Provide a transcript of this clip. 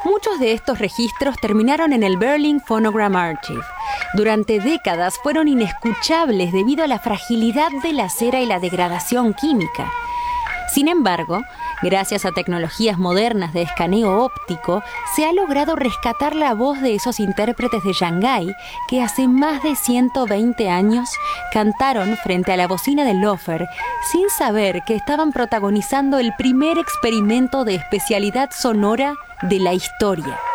Muchos de estos registros terminaron en el Berlin Phonogram Archive. Durante décadas fueron inescuchables debido a la fragilidad de la cera y la degradación química. Sin embargo, gracias a tecnologías modernas de escaneo óptico, se ha logrado rescatar la voz de esos intérpretes de Shanghái que hace más de 120 años cantaron frente a la bocina del Lofer sin saber que estaban protagonizando el primer experimento de especialidad sonora de la historia.